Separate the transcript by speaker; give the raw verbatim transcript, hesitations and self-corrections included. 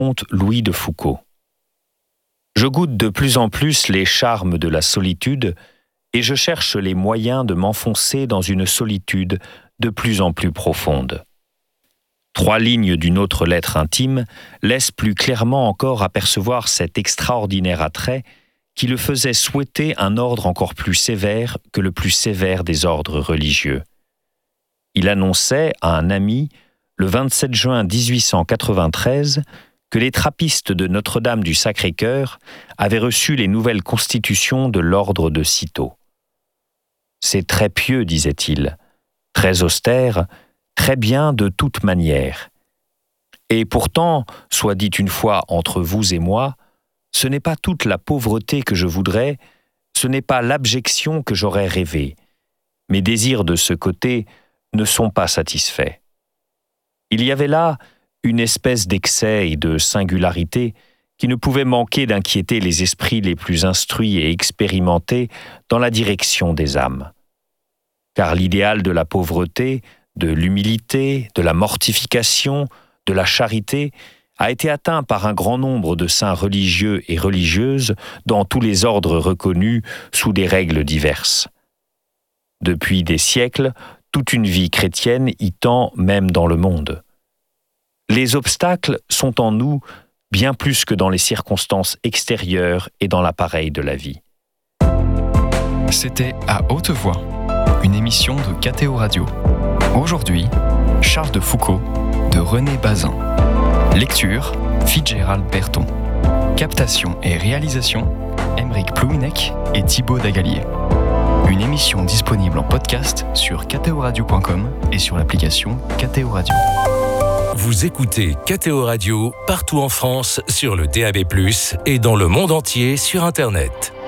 Speaker 1: comte Louis de Foucauld. Je goûte de plus en plus les charmes de la solitude et je cherche les moyens de m'enfoncer dans une solitude de plus en plus profonde. Trois lignes d'une autre lettre intime laissent plus clairement encore apercevoir cet extraordinaire attrait qui le faisait souhaiter un ordre encore plus sévère que le plus sévère des ordres religieux. Il annonçait à un ami, le vingt-sept juin dix-huit cent quatre-vingt-treize, que les trappistes de Notre-Dame du Sacré-Cœur avaient reçu les nouvelles constitutions de l'ordre de Cîteaux. C'est très pieux, disait-il, très austère, très bien de toute manière. Et pourtant, soit dit une fois entre vous et moi, ce n'est pas toute la pauvreté que je voudrais, ce n'est pas l'abjection que j'aurais rêvé. Mes désirs de ce côté ne sont pas satisfaits. Il y avait là une espèce d'excès et de singularité qui ne pouvait manquer d'inquiéter les esprits les plus instruits et expérimentés dans la direction des âmes. Car l'idéal de la pauvreté, de l'humilité, de la mortification, de la charité a été atteint par un grand nombre de saints religieux et religieuses dans tous les ordres reconnus sous des règles diverses. Depuis des siècles, toute une vie chrétienne y tend même dans le monde. Les obstacles sont en nous bien plus que dans les circonstances extérieures et dans l'appareil de la vie.
Speaker 2: C'était À Haute Voix, une émission de K T O Radio. Aujourd'hui, Charles de Foucauld de René Bazin. Lecture, Fitzgerald Berton. Captation et réalisation, Aymeric Plouinec et Thibaut Dagalier. Une émission disponible en podcast sur k t o radio point com et sur l'application K T O Radio.
Speaker 3: Vous écoutez K T O Radio partout en France sur le D A B plus, et dans le monde entier sur Internet.